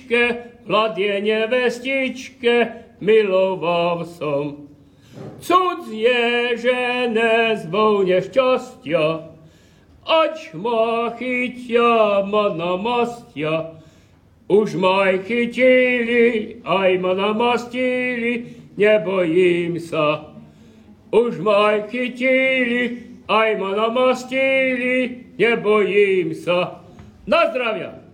lascičke, mladie nevestičke, miloval som. Cudzie žene zvou nešťastia, ať ma chytia, ma namastia. Už ma aj chytili, aj ma namastili, nebojím sa. Už ma aj chytili, aj ma namastili, nebojím sa. Na zdravia!